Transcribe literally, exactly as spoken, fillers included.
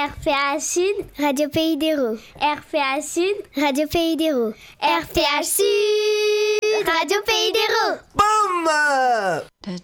R P A Sud, Radio Pays d'Hérault. R P A Sud, Radio Pays d'Hérault. R P A Sud, Radio Pays d'Hérault. Boum!